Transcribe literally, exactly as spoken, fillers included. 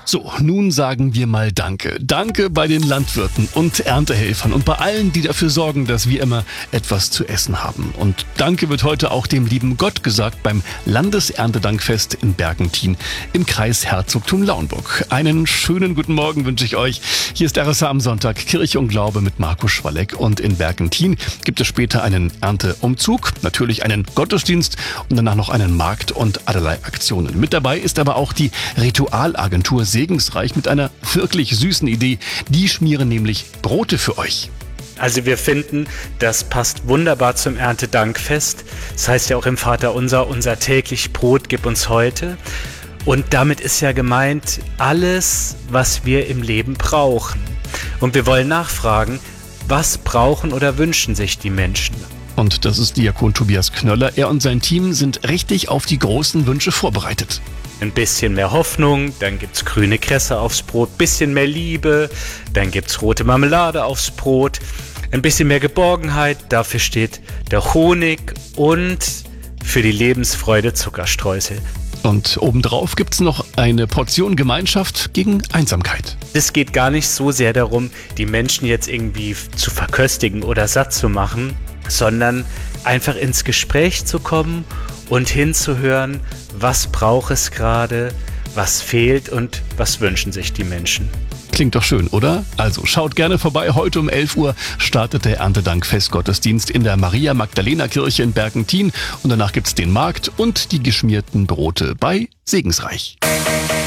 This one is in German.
So, nun sagen wir mal Danke. Danke bei den Landwirten und Erntehelfern und bei allen, die dafür sorgen, dass wir immer etwas zu essen haben. Und Danke wird heute auch dem lieben Gott gesagt beim Landeserntedankfest in Bergentin im Kreis Herzogtum Lauenburg. Einen schönen guten Morgen wünsche ich euch. Hier ist R S A am Sonntag, Kirche und Glaube mit Markus Schwalleck. Und in Bergentin gibt es später einen Ernteumzug, natürlich einen Gottesdienst und danach noch einen Markt und allerlei Aktionen. Mit dabei ist aber auch die Ritualagentur Segensreich mit einer wirklich süßen Idee. Die schmieren nämlich Brote für euch. Also wir finden, das passt wunderbar zum Erntedankfest. Das heißt ja auch im Vaterunser, unser täglich Brot gib uns heute. Und damit ist ja gemeint alles, was wir im Leben brauchen. Und wir wollen nachfragen, was brauchen oder wünschen sich die Menschen? Und das ist Diakon Tobias Knöller. Er und sein Team sind richtig auf die großen Wünsche vorbereitet. Ein bisschen mehr Hoffnung, dann gibt's grüne Kresse aufs Brot, bisschen mehr Liebe, dann gibt's rote Marmelade aufs Brot, ein bisschen mehr Geborgenheit, dafür steht der Honig und für die Lebensfreude Zuckerstreusel. Und obendrauf gibt's noch eine Portion Gemeinschaft gegen Einsamkeit. Es geht gar nicht so sehr darum, die Menschen jetzt irgendwie zu verköstigen oder satt zu machen, sondern einfach ins Gespräch zu kommen und hinzuhören, was braucht es gerade, was fehlt und was wünschen sich die Menschen. Klingt doch schön, oder? Also schaut gerne vorbei. Heute um elf Uhr startet der Erntedankfestgottesdienst in der Maria-Magdalena-Kirche in Bergentin. Und danach gibt's den Markt und die geschmierten Brote bei Segensreich.